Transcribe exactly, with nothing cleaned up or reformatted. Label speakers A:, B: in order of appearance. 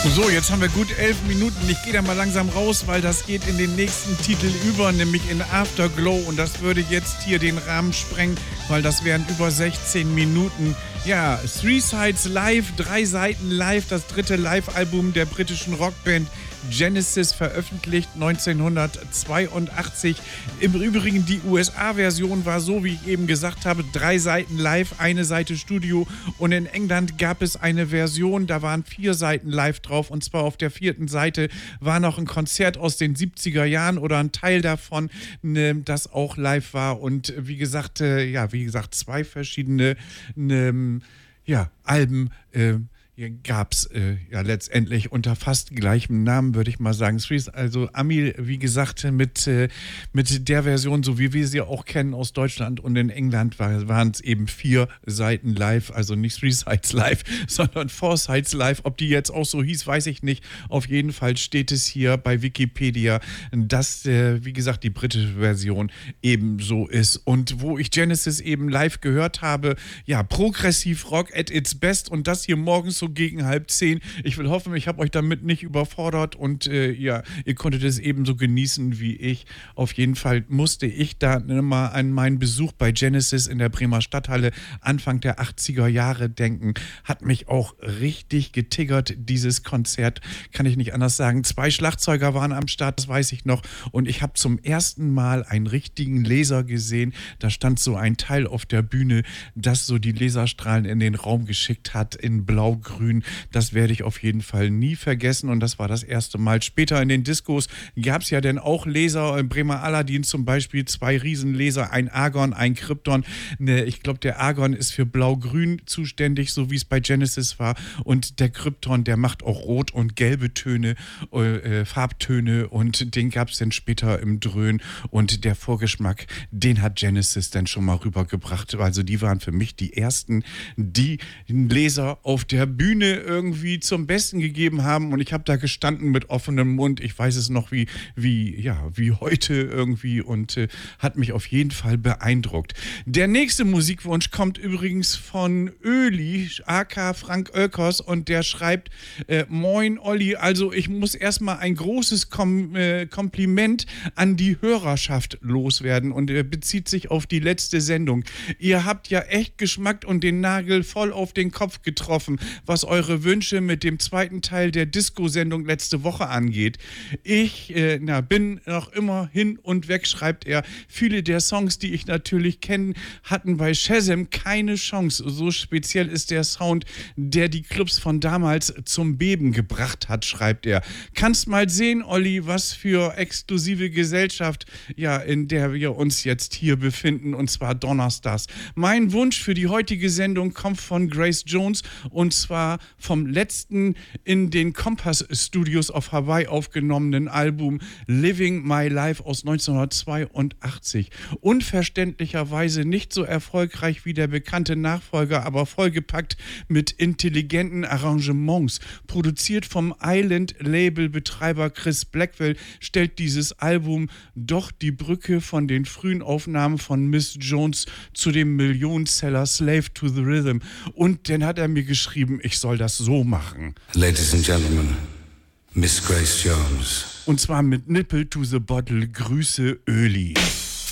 A: So, jetzt haben wir gut elf Minuten. Ich gehe da mal langsam raus, weil das geht in den nächsten Titel über, nämlich in Afterglow. Und das würde jetzt hier den Rahmen sprengen, weil das wären über sechzehn Minuten. Ja, Three Sides Live, drei Seiten live, das dritte Live-Album der britischen Rockband Genesis, veröffentlicht neunzehnhundertzweiundachtzig. Im Übrigen, die U S A-Version war so, wie ich eben gesagt habe, drei Seiten live, eine Seite Studio. Und in England gab es eine Version, da waren vier Seiten live drauf. Und zwar auf der vierten Seite war noch ein Konzert aus den siebziger Jahren oder ein Teil davon, ne, das auch live war. Und wie gesagt, äh, ja, wie gesagt, zwei verschiedene ne, ja, Alben äh, gab es äh, ja letztendlich unter fast gleichem Namen, würde ich mal sagen. Also Ami, wie gesagt, mit, äh, mit der Version, so wie wir sie auch kennen aus Deutschland und in England, war, waren es eben vier Seiten live, also nicht Three Sides Live, sondern Four Sides Live. Ob die jetzt auch so hieß, weiß ich nicht. Auf jeden Fall steht es hier bei Wikipedia, dass, äh, wie gesagt, die britische Version eben so ist. Und wo ich Genesis eben live gehört habe, ja, Progressiv Rock at its best, und das hier morgens so gegen halb zehn. Ich will hoffen, ich habe euch damit nicht überfordert und äh, ja, ihr konntet es ebenso genießen wie ich. Auf jeden Fall musste ich da mal an meinen Besuch bei Genesis in der Bremer Stadthalle Anfang der achtziger Jahre denken. Hat mich auch richtig getiggert, dieses Konzert, kann ich nicht anders sagen. Zwei Schlagzeuger waren am Start, das weiß ich noch, und ich habe zum ersten Mal einen richtigen Laser gesehen. Da stand so ein Teil auf der Bühne, das so die Laserstrahlen in den Raum geschickt hat, in blau-grün. Das werde ich auf jeden Fall nie vergessen, und das war das erste Mal. Später in den Diskos gab es ja dann auch Laser, im Bremer Aladdin zum Beispiel, zwei Riesenlaser, ein Argon, ein Krypton. Ne, ich glaube, der Argon ist für blau-grün zuständig, so wie es bei Genesis war, und der Krypton, der macht auch rot und gelbe Töne, äh, Farbtöne, und den gab es dann später im Dröhn, und der Vorgeschmack, den hat Genesis dann schon mal rübergebracht. Also die waren für mich die ersten, die den Laser auf der Bühne irgendwie zum Besten gegeben haben, und ich habe da gestanden mit offenem Mund. Ich weiß es noch wie, wie, ja, wie heute irgendwie, und äh, hat mich auf jeden Fall beeindruckt. Der nächste Musikwunsch kommt übrigens von Öli, aka Frank Oelkers, und der schreibt, äh, Moin Olli, also ich muss erstmal ein großes Kom- äh, Kompliment an die Hörerschaft loswerden, und er bezieht sich auf die letzte Sendung. Ihr habt ja echt Geschmack und den Nagel voll auf den Kopf getroffen, was eure Wünsche mit dem zweiten Teil der Disco-Sendung letzte Woche angeht. Ich äh, na, bin noch immer hin und weg, schreibt er. Viele der Songs, die ich natürlich kenne, hatten bei Shazam keine Chance. So speziell ist der Sound, der die Clubs von damals zum Beben gebracht hat, schreibt er. Kannst mal sehen, Olli, was für exklusive Gesellschaft, ja, in der wir uns jetzt hier befinden, und zwar donnerstags. Mein Wunsch für die heutige Sendung kommt von Grace Jones, und zwar vom letzten in den Compass Studios auf Hawaii aufgenommenen Album Living My Life aus neunzehnhundertzweiundachtzig. Unverständlicherweise nicht so erfolgreich wie der bekannte Nachfolger, aber vollgepackt mit intelligenten Arrangements. Produziert vom Island-Label-Betreiber Chris Blackwell stellt dieses Album doch die Brücke von den frühen Aufnahmen von Miss Jones zu dem Millionenseller Slave to the Rhythm. Und dann hat er mir geschrieben, ich soll das so machen.
B: Ladies and Gentlemen, Miss Grace Jones.
A: Und zwar mit Nipple to the Bottle. Grüße, Öli.